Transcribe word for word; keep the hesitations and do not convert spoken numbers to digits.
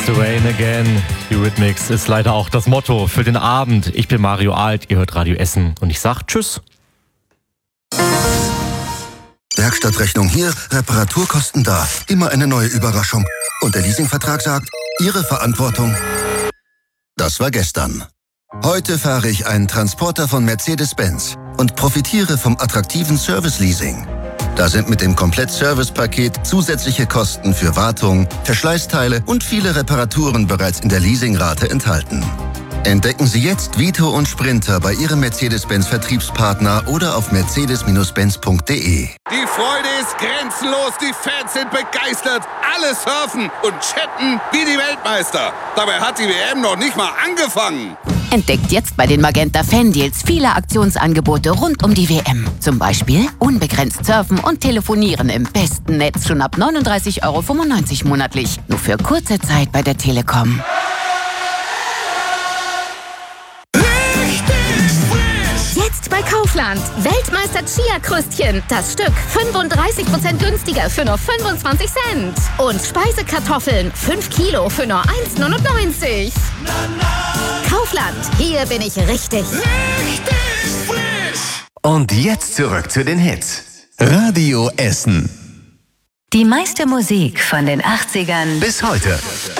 to rain again. Eurythmics ist leider auch das Motto für den Abend. Ich bin Mario Alt, ihr hört Radio Essen und ich sag Tschüss. Werkstattrechnung hier, Reparaturkosten da. Immer eine neue Überraschung. Und der Leasingvertrag sagt, Ihre Verantwortung. Das war gestern. Heute fahre ich einen Transporter von Mercedes-Benz und profitiere vom attraktiven Service-Leasing. Da sind mit dem Komplett-Service-Paket zusätzliche Kosten für Wartung, Verschleißteile und viele Reparaturen bereits in der Leasingrate enthalten. Entdecken Sie jetzt Vito und Sprinter bei Ihrem Mercedes-Benz-Vertriebspartner oder auf mercedes Benz punkt de. Die Freude ist grenzenlos, die Fans sind begeistert, alle surfen und chatten wie die Weltmeister. Dabei hat die W M noch nicht mal angefangen. Entdeckt jetzt bei den Magenta Fan-Deals viele Aktionsangebote rund um die W M. Zum Beispiel unbegrenzt surfen und telefonieren im besten Netz schon ab neununddreißig Euro fünfundneunzig monatlich. Nur für kurze Zeit bei der Telekom. Jetzt bei Kaufland. Weltmeister Chia-Kröstchen. Das Stück fünfunddreißig Prozent günstiger für nur fünfundzwanzig Cent. Und Speisekartoffeln fünf Kilo für nur eins neunundneunzig. Kaufland. Hier bin ich richtig. Richtig frisch. Und jetzt zurück zu den Hits. Radio Essen. Die meiste Musik von den achtzigern bis heute.